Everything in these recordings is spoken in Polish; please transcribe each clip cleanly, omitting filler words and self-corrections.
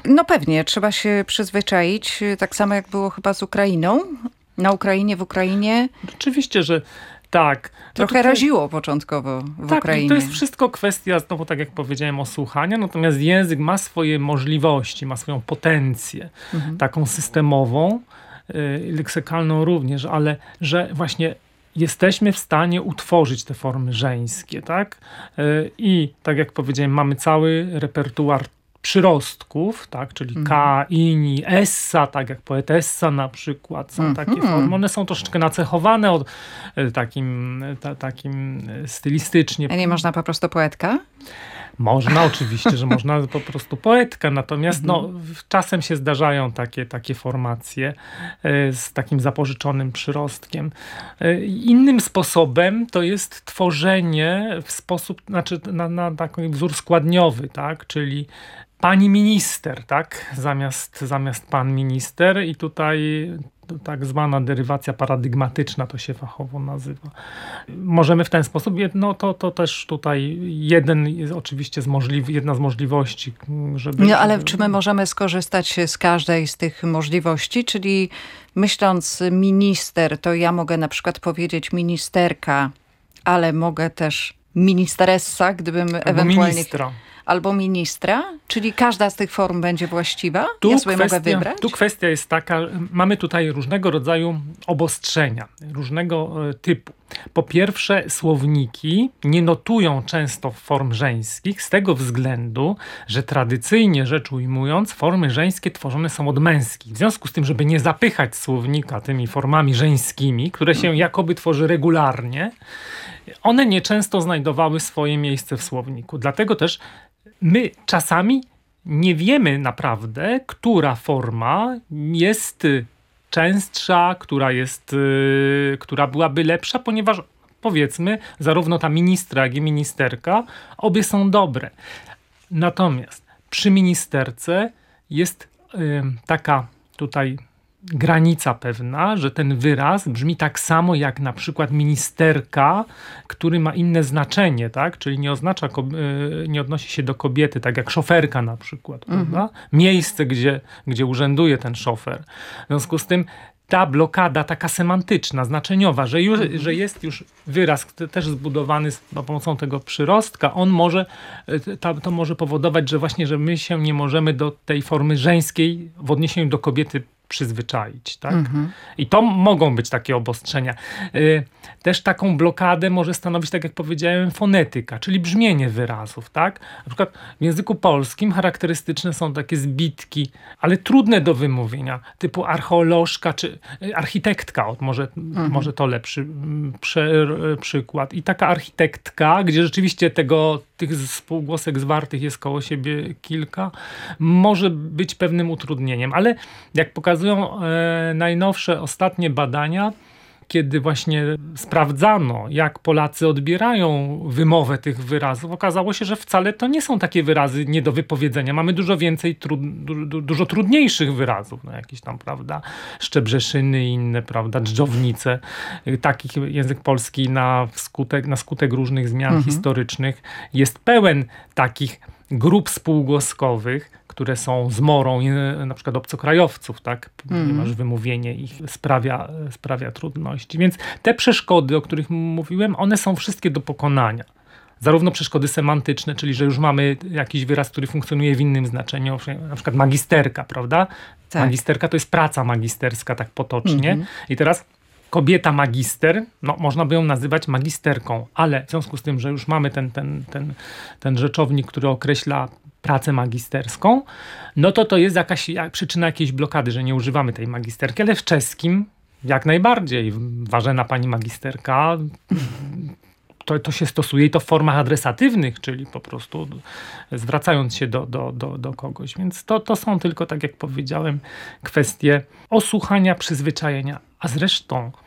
No pewnie, trzeba się przyzwyczaić, tak samo jak było chyba z Ukrainą. Na Ukrainie, w Ukrainie. Oczywiście, że tak. Trochę raziło początkowo w Ukrainie. To jest wszystko kwestia, znowu tak jak powiedziałem, osłuchania, natomiast język ma swoje możliwości, ma swoją potencję, taką systemową, leksykalną również, ale że właśnie jesteśmy w stanie utworzyć te formy żeńskie, tak? I tak jak powiedziałem, mamy cały repertuar przyrostków, tak, czyli ka, ini, essa, tak jak poetessa na przykład, są takie formy. One są troszeczkę nacechowane od takim stylistycznie. A nie można po prostu poetka? Można, oczywiście, że można po prostu poetka, natomiast czasem się zdarzają takie formacje z takim zapożyczonym przyrostkiem. Innym sposobem to jest tworzenie w sposób, znaczy na taki wzór składniowy, tak, czyli pani minister, tak, zamiast pan minister i tutaj tak zwana derywacja paradygmatyczna to się fachowo nazywa. Możemy w ten sposób, to też tutaj oczywiście jedna z możliwości, żeby... No ale czy my możemy skorzystać z każdej z tych możliwości, czyli myśląc minister, to ja mogę na przykład powiedzieć ministerka, ale mogę też ministeressa, gdybym ewentualnie... Ministra. Albo ministra, czyli każda z tych form będzie właściwa? Ja sobie mogę wybrać? Tu kwestia jest taka, mamy tutaj różnego rodzaju obostrzenia, różnego typu. Po pierwsze, słowniki nie notują często form żeńskich z tego względu, że tradycyjnie rzecz ujmując, formy żeńskie tworzone są od męskich. W związku z tym, żeby nie zapychać słownika tymi formami żeńskimi, które się jakoby tworzy regularnie, one nieczęsto znajdowały swoje miejsce w słowniku. Dlatego też my czasami nie wiemy naprawdę, która forma jest częstsza, która byłaby lepsza, ponieważ powiedzmy, zarówno ta ministra, jak i ministerka, obie są dobre. Natomiast przy ministerce jest taka tutaj granica pewna, że ten wyraz brzmi tak samo jak na przykład ministerka, który ma inne znaczenie, tak? Czyli nie odnosi się do kobiety, tak jak szoferka na przykład, prawda? Miejsce, gdzie urzęduje ten szofer. W związku z tym ta blokada taka semantyczna, znaczeniowa, że jest już wyraz też zbudowany za pomocą tego przyrostka, to może powodować, że właśnie, że my się nie możemy do tej formy żeńskiej w odniesieniu do kobiety przyzwyczaić, tak? I to mogą być takie obostrzenia. Też taką blokadę może stanowić, tak jak powiedziałem, fonetyka, czyli brzmienie wyrazów, tak? Na przykład w języku polskim charakterystyczne są takie zbitki, ale trudne do wymówienia, typu archeolożka czy architektka, może to lepszy przykład. I taka architektka, gdzie rzeczywiście tych spółgłosek zwartych jest koło siebie kilka, może być pewnym utrudnieniem, ale jak pokazują najnowsze, ostatnie badania, kiedy właśnie sprawdzano, jak Polacy odbierają wymowę tych wyrazów, okazało się, że wcale to nie są takie wyrazy nie do wypowiedzenia. Mamy dużo więcej, dużo trudniejszych wyrazów, jakieś tam, prawda, szczebrzeszyny i inne, prawda, dżdżownice. Takich język polski na skutek różnych zmian historycznych jest pełen takich grup spółgłoskowych, które są zmorą na przykład obcokrajowców, tak? Ponieważ wymówienie ich sprawia trudności. Więc te przeszkody, o których mówiłem, one są wszystkie do pokonania. Zarówno przeszkody semantyczne, czyli że już mamy jakiś wyraz, który funkcjonuje w innym znaczeniu, na przykład magisterka, prawda? Tak. Magisterka to jest praca magisterska, tak potocznie. I teraz kobieta magister, można by ją nazywać magisterką, ale w związku z tym, że już mamy ten rzeczownik, który określa pracę magisterską, to jest przyczyna jakiejś blokady, że nie używamy tej magisterki, ale w czeskim jak najbardziej. Ważena pani magisterka, to się stosuje i to w formach adresatywnych, czyli po prostu zwracając się do kogoś. Więc to są tylko, tak jak powiedziałem, kwestie osłuchania, przyzwyczajenia. A zresztą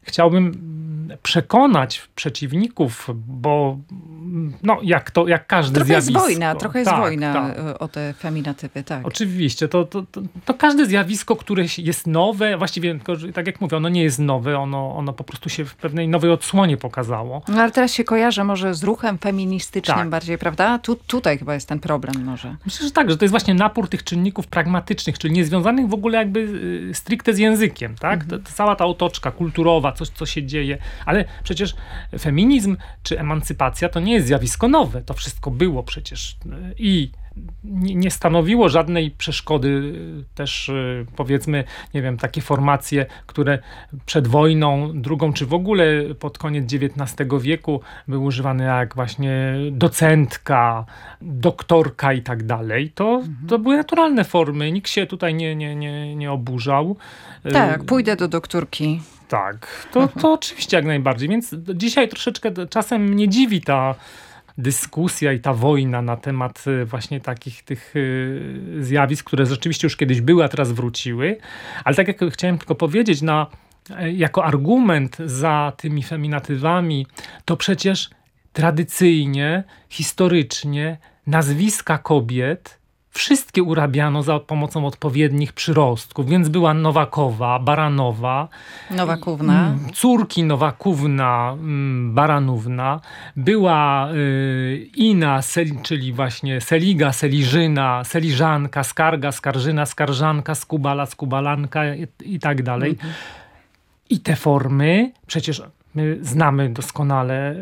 chciałbym przekonać przeciwników, bo jak każde trochę zjawisko. Jest wojna, trochę jest wojna o te feminatywy, tak. Oczywiście, to każde zjawisko, które jest nowe, właściwie, tak jak mówię, ono nie jest nowe, ono po prostu się w pewnej nowej odsłonie pokazało. No ale teraz się kojarzy może z ruchem feministycznym bardziej, prawda? Tutaj chyba jest ten problem może. Myślę, że tak, że to jest właśnie napór tych czynników pragmatycznych, czyli niezwiązanych w ogóle jakby stricte z językiem, tak? Cała ta otoczka kulturowa, coś, co się dzieje, ale przecież feminizm czy emancypacja to nie jest zjawisko nowe. To wszystko było przecież i nie stanowiło żadnej przeszkody też, powiedzmy, nie wiem, takie formacje, które przed wojną drugą, czy w ogóle pod koniec XIX wieku były używane jak właśnie docentka, doktorka i tak dalej. To były naturalne formy. Nikt się tutaj nie oburzał. Tak, pójdę do doktorki. Tak, to oczywiście jak najbardziej. Więc dzisiaj troszeczkę czasem mnie dziwi ta dyskusja i ta wojna na temat właśnie takich tych zjawisk, które rzeczywiście już kiedyś były, a teraz wróciły. Ale tak jak chciałem tylko powiedzieć, jako argument za tymi feminatywami, to przecież tradycyjnie, historycznie nazwiska kobiet wszystkie urabiano za pomocą odpowiednich przyrostków, więc była Nowakowa, Baranowa, Nowakówna, córki Nowakówna, Baranówna, była Ina, czyli właśnie Seliga, Seliżyna, Seliżanka, Skarga, Skarżyna, Skarżanka, Skubala, Skubalanka i tak dalej. I te formy przecież my znamy doskonale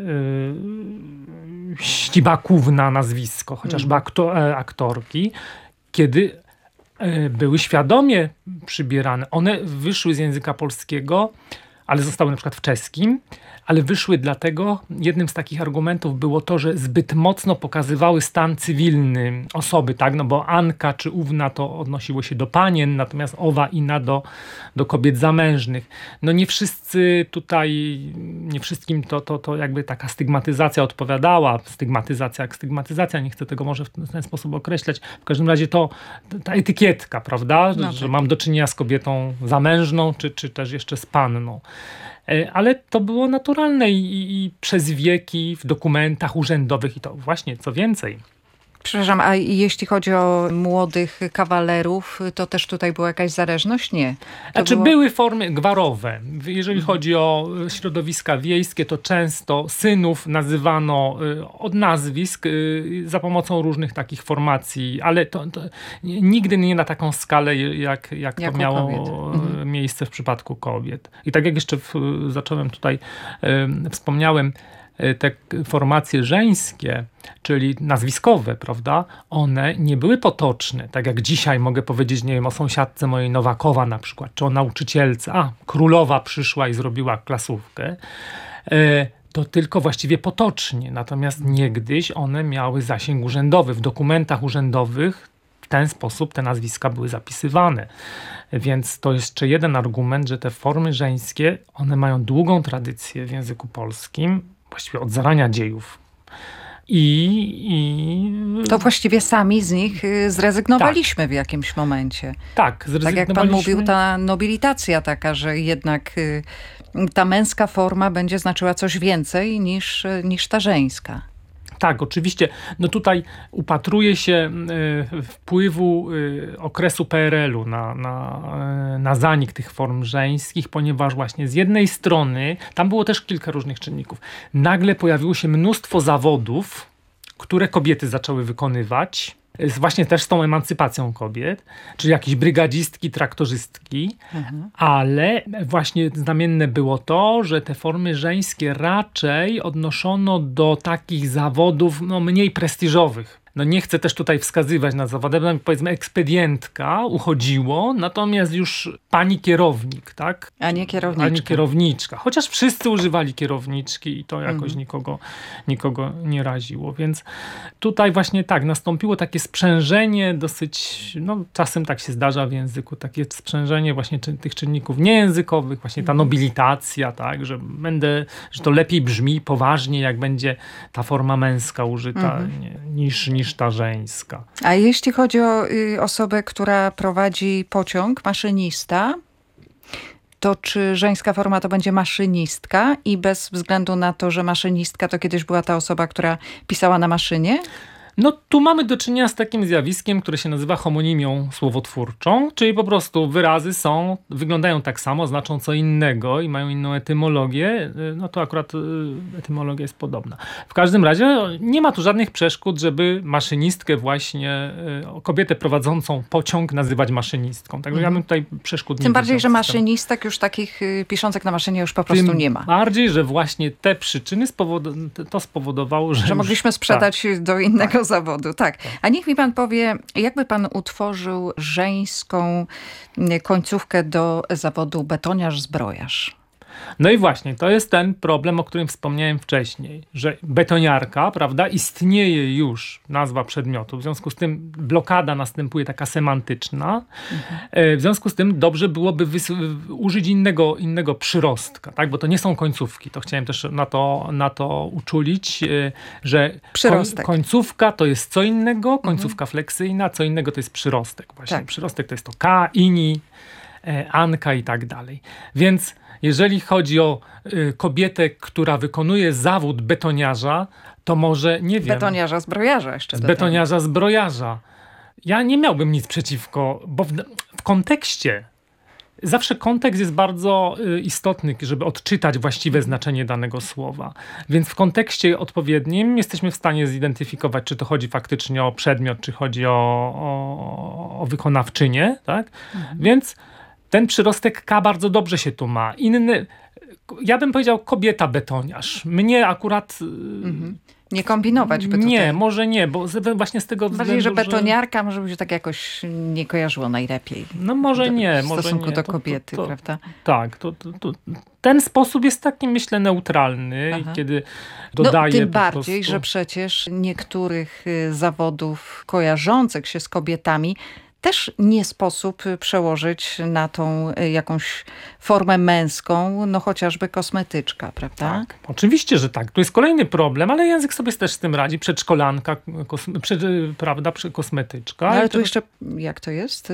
Ścibakówna nazwisko, chociażby aktorki, kiedy były świadomie przybierane. One wyszły z języka polskiego, ale zostały na przykład w czeskim, ale wyszły dlatego, jednym z takich argumentów było to, że zbyt mocno pokazywały stan cywilny osoby, tak? No bo Anka czy Ówna to odnosiło się do panien, natomiast Owa, Ina do kobiet zamężnych. No nie wszyscy tutaj, nie wszystkim to jakby taka stygmatyzacja odpowiadała. Stygmatyzacja jak stygmatyzacja, nie chcę tego może w ten sposób określać. W każdym razie ta etykietka, prawda? Że mam do czynienia z kobietą zamężną, czy też jeszcze z panną. Ale to było naturalne i przez wieki w dokumentach urzędowych i to właśnie, co więcej. Przepraszam, a jeśli chodzi o młodych kawalerów, to też tutaj była jakaś zależność? Nie. Były formy gwarowe. Jeżeli chodzi o środowiska wiejskie, to często synów nazywano od nazwisk za pomocą różnych takich formacji, ale to nigdy nie na taką skalę, jak to miało miejsce w przypadku kobiet. I tak jak jeszcze zacząłem tutaj, wspomniałem, te formacje żeńskie, czyli nazwiskowe, prawda, one nie były potoczne. Tak jak dzisiaj mogę powiedzieć, nie wiem, o sąsiadce mojej Nowakowa na przykład, czy o nauczycielce, królowa przyszła i zrobiła klasówkę, to tylko właściwie potocznie. Natomiast niegdyś one miały zasięg urzędowy. W dokumentach urzędowych w ten sposób te nazwiska były zapisywane. Więc to jeszcze jeden argument, że te formy żeńskie, one mają długą tradycję w języku polskim, właściwie od zarania dziejów. To właściwie sami z nich zrezygnowaliśmy w jakimś momencie. Tak, zrezygnowaliśmy. Tak jak pan mówił, ta nobilitacja taka, że jednak ta męska forma będzie znaczyła coś więcej niż ta żeńska. Tak, oczywiście. No tutaj upatruje się wpływu okresu PRL-u na zanik tych form żeńskich, ponieważ właśnie z jednej strony, tam było też kilka różnych czynników, nagle pojawiło się mnóstwo zawodów, które kobiety zaczęły wykonywać, właśnie też z tą emancypacją kobiet, czyli jakieś brygadzistki, traktorzystki, ale właśnie znamienne było to, że te formy żeńskie raczej odnoszono do takich zawodów mniej prestiżowych. No nie chcę też tutaj wskazywać na zawody, powiedzmy ekspedientka uchodziło, natomiast już pani kierownik, tak? A nie kierowniczka. A nie kierowniczka. Chociaż wszyscy używali kierowniczki i to jakoś nikogo nie raziło. Więc tutaj właśnie tak, nastąpiło takie sprzężenie dosyć, czasem tak się zdarza w języku, takie sprzężenie właśnie tych czynników niejęzykowych, właśnie ta nobilitacja, tak? Że to lepiej brzmi poważnie, jak będzie ta forma męska użyta niż ta żeńska. A jeśli chodzi o osobę, która prowadzi pociąg, maszynista, to czy żeńska forma to będzie maszynistka i bez względu na to, że maszynistka to kiedyś była ta osoba, która pisała na maszynie? No tu mamy do czynienia z takim zjawiskiem, które się nazywa homonimią słowotwórczą, czyli po prostu wyrazy wyglądają tak samo, znaczą co innego i mają inną etymologię. No to akurat etymologia jest podobna. W każdym razie nie ma tu żadnych przeszkód, żeby maszynistkę właśnie, kobietę prowadzącą pociąg nazywać maszynistką. Także ja bym tutaj przeszkód nie Tym bardziej, widział że maszynistek już takich piszących na maszynie już po prostu nie ma. Tym bardziej, że właśnie te przyczyny to spowodowało, że mogliśmy sprzedać do innego zawodu. Tak. A niech mi pan powie, jakby pan utworzył żeńską końcówkę do zawodu betoniarz-zbrojarz? No i właśnie, to jest ten problem, o którym wspomniałem wcześniej, że betoniarka, prawda, istnieje już nazwa przedmiotu, w związku z tym blokada następuje taka semantyczna, w związku z tym dobrze byłoby użyć innego przyrostka, tak, bo to nie są końcówki, to chciałem też na to uczulić, że końcówka to jest co innego, końcówka fleksyjna, co innego to jest przyrostek. Właśnie tak. Przyrostek to jest to K, ini, anka i tak dalej. Więc jeżeli chodzi o kobietę, która wykonuje zawód betoniarza, to może, nie wiem... Betoniarza-zbrojarza jeszcze. Betoniarza-zbrojarza. Ja nie miałbym nic przeciwko, bo w kontekście, zawsze kontekst jest bardzo istotny, żeby odczytać właściwe znaczenie danego słowa. Więc w kontekście odpowiednim jesteśmy w stanie zidentyfikować, czy to chodzi faktycznie o przedmiot, czy chodzi o wykonawczynię, tak? Więc ten przyrostek K bardzo dobrze się tu ma. Inny, ja bym powiedział kobieta betoniarz. Mnie akurat... Nie kombinować by tutaj. Nie, może nie, bo właśnie z tego względu, bardziej, że betoniarka może by się tak jakoś nie kojarzyło najlepiej. No może nie. W stosunku do kobiety, prawda? Tak. Ten sposób jest taki, myślę, neutralny, kiedy dodaje tym bardziej, że przecież niektórych zawodów kojarzących się z kobietami też nie sposób przełożyć na tą jakąś formę męską, no chociażby kosmetyczka, prawda? Tak, oczywiście, że tak. Tu jest kolejny problem, ale język sobie też z tym radzi. Przedszkolanka, prawda, kosmetyczka. No, ale tu jeszcze, jak to jest?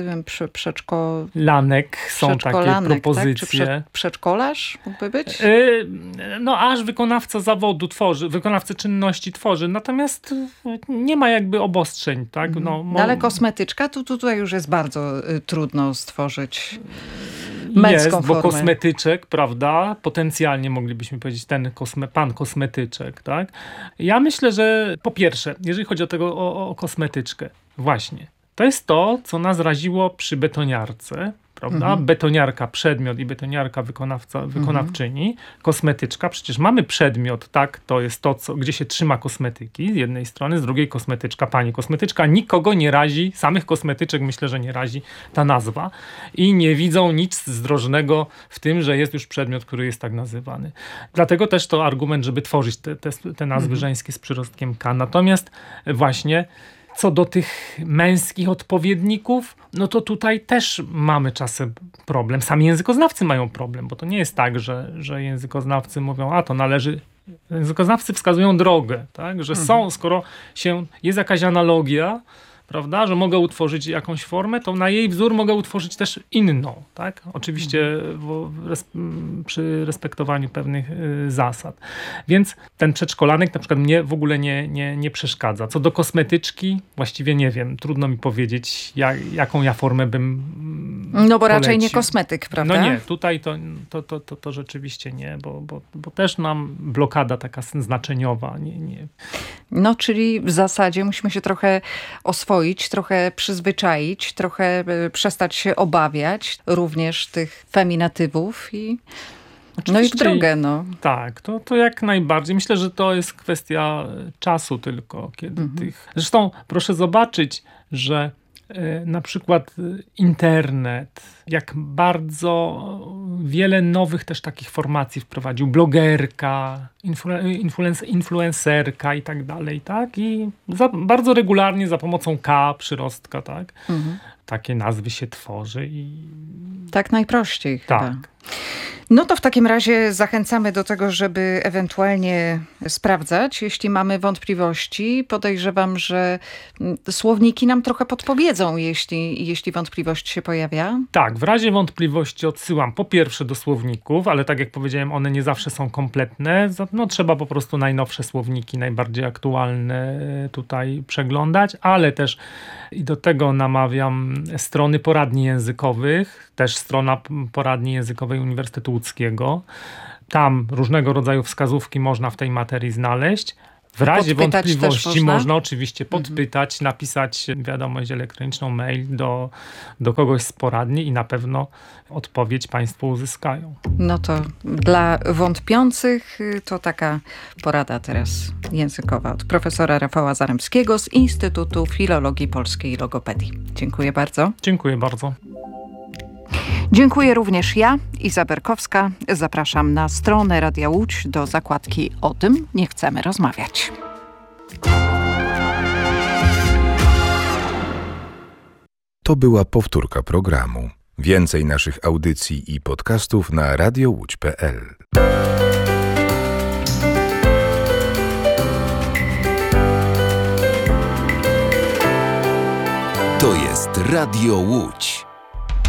Lanek są takie propozycje. Tak? Czy przedszkolarz mógłby być? No aż wykonawca zawodu tworzy, wykonawca czynności tworzy, natomiast nie ma jakby obostrzeń, tak? Ale kosmetyczka, tutaj już jest bardzo trudno stworzyć męską formę. Bo kosmetyczek, prawda, potencjalnie moglibyśmy powiedzieć pan kosmetyczek, tak? Ja myślę, że po pierwsze, jeżeli chodzi o kosmetyczkę, właśnie, to jest to, co nas raziło przy betoniarce, prawda? Betoniarka przedmiot i betoniarka wykonawczyni, kosmetyczka. Przecież mamy przedmiot, tak? To jest to, gdzie się trzyma kosmetyki z jednej strony, z drugiej kosmetyczka, pani kosmetyczka. Nikogo nie razi, samych kosmetyczek myślę, że nie razi ta nazwa i nie widzą nic zdrożnego w tym, że jest już przedmiot, który jest tak nazywany. Dlatego też to argument, żeby tworzyć te nazwy żeńskie z przyrostkiem K. Natomiast właśnie co do tych męskich odpowiedników, no to tutaj też mamy czasem problem. Sami językoznawcy mają problem, bo to nie jest tak, że językoznawcy mówią, to należy... Językoznawcy wskazują drogę, tak? Że skoro jest jakaś analogia, prawda, że mogę utworzyć jakąś formę, to na jej wzór mogę utworzyć też inną, tak? Oczywiście przy respektowaniu pewnych zasad. Więc ten przedszkolanek na przykład mnie w ogóle nie przeszkadza. Co do kosmetyczki, właściwie nie wiem, trudno mi powiedzieć, jaką ja formę bym No bo polecił. raczej nie kosmetyk, prawda? No nie, tutaj to rzeczywiście nie, bo też nam blokada taka znaczeniowa. Nie. No, czyli w zasadzie musimy się trochę oswoić, trochę przyzwyczaić, trochę przestać się obawiać również tych feminatywów i w drogę. Tak, to jak najbardziej. Myślę, że to jest kwestia czasu tylko. Zresztą proszę zobaczyć, że na przykład internet, jak bardzo wiele nowych też takich formacji wprowadził. Blogerka, influencerka i tak dalej, tak? I bardzo regularnie za pomocą K, przyrostka, tak? Takie nazwy się tworzy. Tak najprościej chyba. Tak. No to w takim razie zachęcamy do tego, żeby ewentualnie sprawdzać, jeśli mamy wątpliwości. Podejrzewam, że słowniki nam trochę podpowiedzą, jeśli wątpliwość się pojawia. Tak, w razie wątpliwości odsyłam po pierwsze do słowników, ale tak jak powiedziałem, one nie zawsze są kompletne. No, trzeba po prostu najnowsze słowniki, najbardziej aktualne tutaj przeglądać, ale też i do tego namawiam strony poradni językowych, też strona poradni językowej Uniwersytetu Łódzkiego. Tam różnego rodzaju wskazówki można w tej materii znaleźć. W razie wątpliwości można oczywiście podpytać, napisać wiadomość elektroniczną, mail do kogoś z poradni i na pewno odpowiedź Państwo uzyskają. No to dla wątpiących to taka porada teraz językowa od profesora Rafała Zaremskiego z Instytutu Filologii Polskiej i Logopedii. Dziękuję bardzo. Dziękuję bardzo. Dziękuję również ja, Iza Berkowska. Zapraszam na stronę Radia Łódź do zakładki O tym nie chcemy rozmawiać. To była powtórka programu. Więcej naszych audycji i podcastów na radiołódź.pl. To jest Radio Łódź.